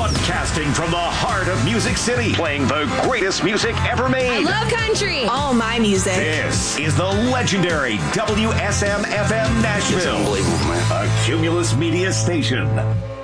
Broadcasting from the heart of Music City, playing the greatest music ever made. I love country. All my music. This is the legendary WSM-FM Nashville. It's unbelievable, man. A Cumulus Media station.